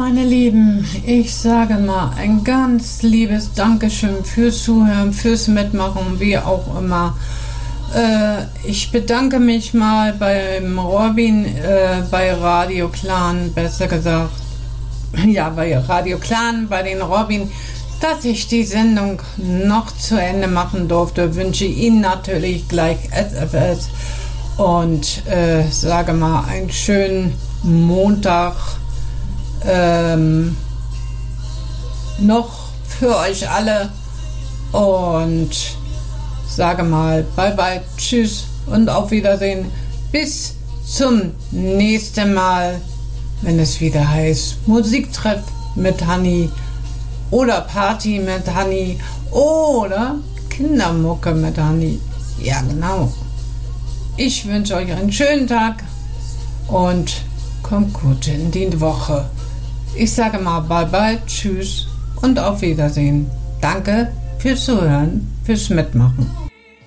meine Lieben, ich sage mal ein ganz liebes Dankeschön fürs Zuhören, fürs Mitmachen, wie auch immer. Ich bedanke mich mal beim Robin, bei Radio Clan, besser gesagt. Ja, bei Radio Clan, bei den Robin, dass ich die Sendung noch zu Ende machen durfte. Wünsche Ihnen natürlich gleich SFS und sage mal einen schönen Montag noch für euch alle und sage mal bye bye, tschüss und auf Wiedersehen. Bis zum nächsten Mal, wenn es wieder heißt Musiktreff mit Hanni oder Party mit Hanni oder Kindermucke mit Hanni. Ja, genau. Ich wünsche euch einen schönen Tag und kommt gut in die Woche. Ich sage mal bye bye, tschüss und auf Wiedersehen. Danke fürs Zuhören, fürs Mitmachen.